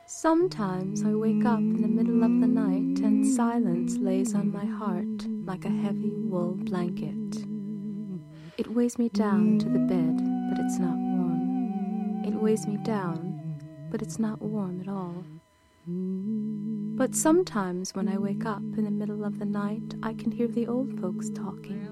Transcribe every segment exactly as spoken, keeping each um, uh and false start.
Sometimes I wake up in the middle of the night and silence lays on my heart like a heavy wool blanket. It weighs me down to the bed, but it's not warm. It weighs me down, but it's not warm at all. But sometimes when I wake up in the middle of the night, I can hear the old folks talking.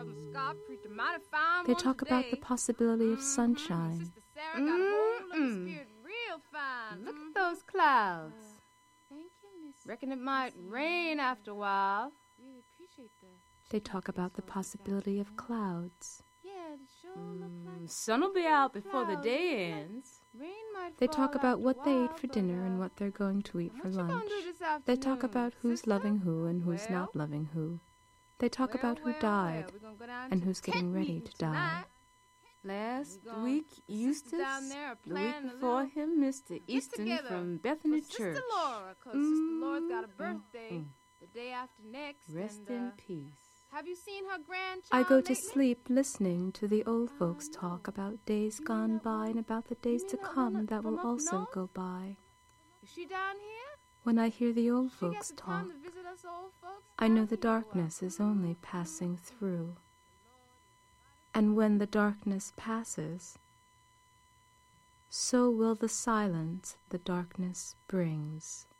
They talk about the possibility of sunshine. Mm-mm. Look at those clouds. Reckon it might rain after a while. They talk about the possibility of clouds. Mm, sun'll be out before the day ends. They talk about what they ate for dinner and what they're going to eat for lunch. They talk about who's loving who and who's not loving who. They talk about who died and who's getting ready to die. Last week, Eustace. The week before him, Mister Easton from Bethany Church. Sister Laura, 'cause Sister Laura's got a birthday the day after next. Rest and, uh, in peace. Have you seen her grandchild I go to lately? sleep listening to the old folks talk about days gone by and about the days to come that will also go by. Is she down here? When I hear the old She folks gets the talk, time to visit us old folks I know down the here or what? darkness is only passing through. And when the darkness passes, so will the silence the darkness brings.